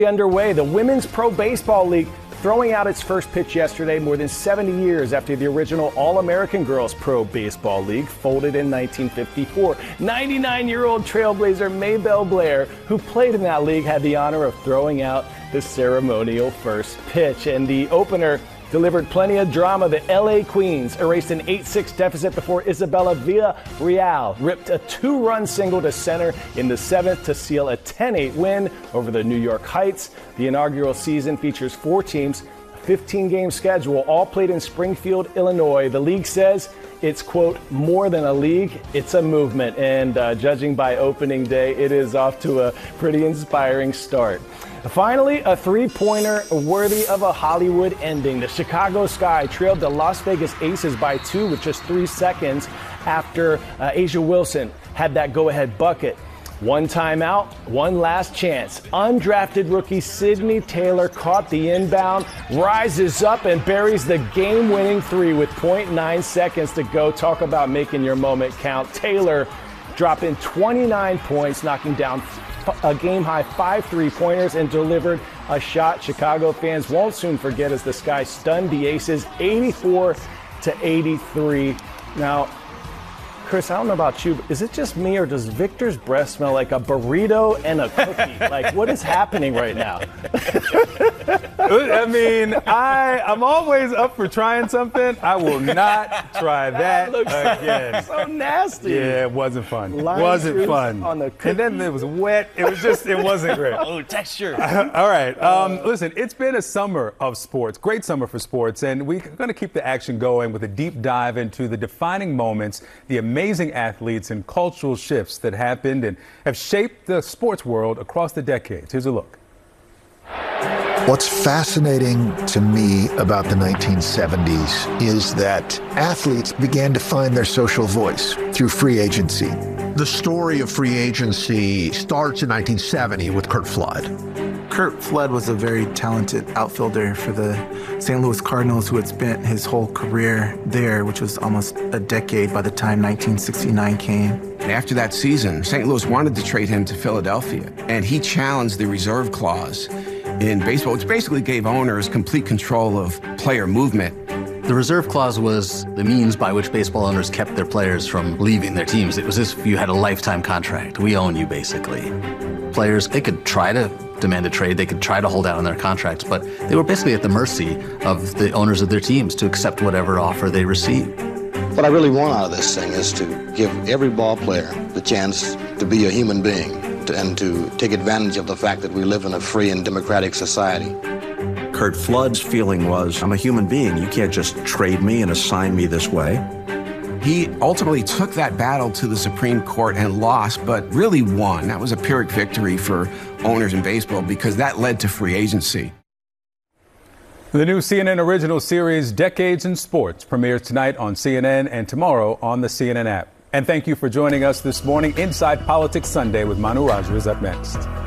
Underway, the Women's Pro Baseball League throwing out its first pitch yesterday, more than 70 years after the original All-American Girls Pro Baseball League folded in 1954. 99-year-old trailblazer Maybelle Blair, who played in that league, had the honor of throwing out the ceremonial first pitch. And the opener delivered plenty of drama. The LA Queens erased an 8-6 deficit before Isabella Villarreal ripped a 2-run single to center in the 7th to seal a 10-8 win over the New York Heights. The inaugural season features 4 teams, a 15-game schedule, all played in Springfield, Illinois. The league says it's, quote, more than a league, it's a movement. And judging by opening day, it is off to a pretty inspiring start. Finally, a 3-pointer worthy of a Hollywood ending. The Chicago Sky trailed the Las Vegas Aces by 2 with just 3 seconds after A'ja Wilson had that go-ahead bucket. One timeout, one last chance. Undrafted rookie Sydney Taylor caught the inbound, rises up and buries the game-winning 3 with 0.9 seconds to go. Talk about making your moment count. Taylor dropping 29 points, knocking down a game-high 5 3-pointers and delivered a shot Chicago fans won't soon forget as the Sky stunned the Aces 84-83. Now, Chris, I don't know about you, but is it just me or does Victor's breath smell like a burrito and a cookie? Like, what is happening right now? I mean, I'm always up for trying something. I will not try that again. So nasty. Yeah, it wasn't fun. Wasn't fun. On the cookie. And then it was wet. It wasn't great. Oh, texture. All right. Listen, it's been a summer of sports, great summer for sports, and we're going to keep the action going with a deep dive into the defining moments, the amazing athletes and cultural shifts that happened and have shaped the sports world across the decades. Here's a look. What's fascinating to me about the 1970s is that athletes began to find their social voice through free agency. The story of free agency starts in 1970 with Curt Flood. Curt Flood was a very talented outfielder for the St. Louis Cardinals who had spent his whole career there, which was almost a decade by the time 1969 came. After that season, St. Louis wanted to trade him to Philadelphia, and he challenged the reserve clause in baseball, which basically gave owners complete control of player movement. The reserve clause was the means by which baseball owners kept their players from leaving their teams. It was as if you had a lifetime contract. We own you, basically. Players, they could try to demand a trade, they could try to hold out on their contracts, but they were basically at the mercy of the owners of their teams to accept whatever offer they received. What I really want out of this thing is to give every ball player the chance to be a human being and to take advantage of the fact that we live in a free and democratic society. Curt Flood's feeling was, I'm a human being. You can't just trade me and assign me this way. He ultimately took that battle to the Supreme Court and lost, but really won. That was a Pyrrhic victory for owners in baseball because that led to free agency. The new CNN original series, Decades in Sports, premieres tonight on CNN and tomorrow on the CNN app. And thank you for joining us this morning. Inside Politics Sunday with Manu Raju is up next.